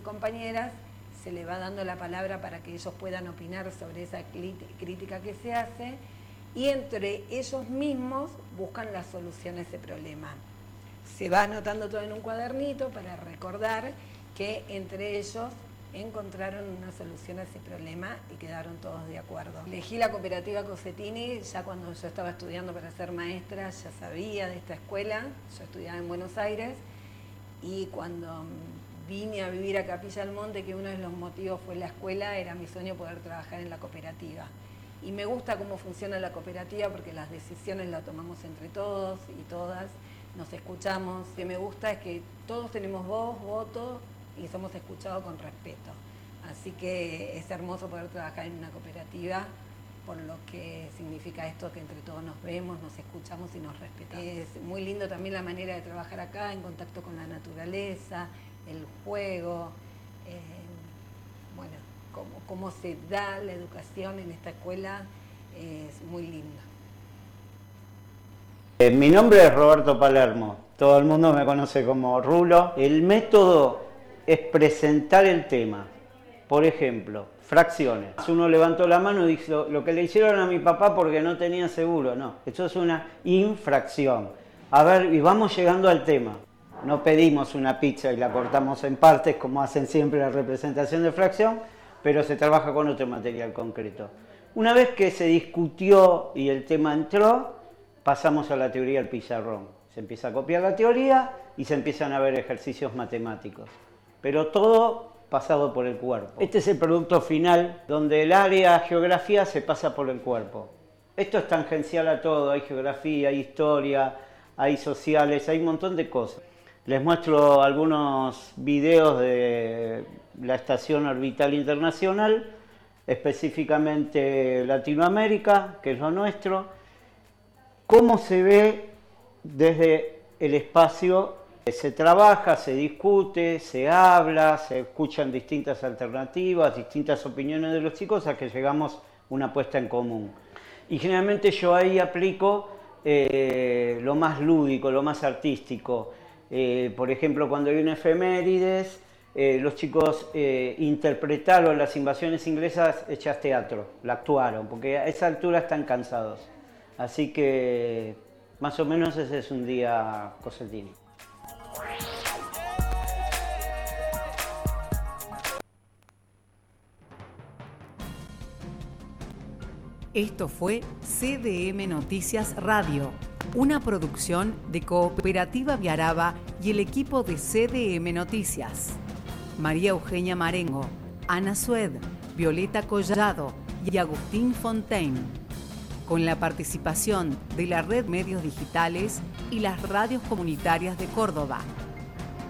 Compañeras, se le va dando la palabra para que ellos puedan opinar sobre esa crítica que se hace y entre ellos mismos buscan la solución a ese problema. Se va anotando todo en un cuadernito para recordar que entre ellos encontraron una solución a ese problema y quedaron todos de acuerdo. Elegí la cooperativa Cossetini ya cuando yo estaba estudiando para ser maestra, ya sabía de esta escuela, yo estudiaba en Buenos Aires y cuando vine a vivir a Capilla del Monte, que uno de los motivos fue la escuela, era mi sueño poder trabajar en la cooperativa. Y me gusta cómo funciona la cooperativa porque las decisiones las tomamos entre todos y todas, nos escuchamos. Lo que me gusta es que todos tenemos voz, voto y somos escuchados con respeto. Así que es hermoso poder trabajar en una cooperativa por lo que significa esto, que entre todos nos vemos, nos escuchamos y nos respetamos. Es muy lindo también la manera de trabajar acá, en contacto con la naturaleza, el juego, bueno, cómo se da la educación en esta escuela es muy lindo. Mi nombre es Roberto Palermo, todo el mundo me conoce como Rulo. El método es presentar el tema, por ejemplo, fracciones. Uno levantó la mano y dijo, lo que le hicieron a mi papá porque no tenía seguro. No, esto es una infracción. A ver, y vamos llegando al tema. No pedimos una pizza y la cortamos en partes como hacen siempre la representación de fracción, pero se trabaja con otro material concreto. Una vez que se discutió y el tema entró, pasamos a la teoría del pizarrón. Se empieza a copiar la teoría y se empiezan a ver ejercicios matemáticos. Pero todo pasado por el cuerpo. Este es el producto final, donde el área geografía se pasa por el cuerpo. Esto es tangencial a todo, hay geografía, hay historia, hay sociales, hay un montón de cosas. Les muestro algunos videos de la Estación Orbital Internacional, específicamente Latinoamérica, que es lo nuestro. Cómo se ve desde el espacio, se trabaja, se discute, se habla, se escuchan distintas alternativas, distintas opiniones de los chicos, a que llegamos a una puesta en común. Y generalmente yo ahí aplico lo más lúdico, lo más artístico. Por ejemplo, cuando hay una efemérides, los chicos interpretaron las invasiones inglesas hechas teatro, la actuaron, porque a esa altura están cansados. Así que más o menos ese es un día Cossetini. Esto fue CDM Noticias Radio, una producción de Cooperativa Viaraba y el equipo de CDM Noticias. María Eugenia Marengo, Ana Sued, Violeta Collado y Agustín Fontaine. Con la participación de la Red Medios Digitales y las radios comunitarias de Córdoba.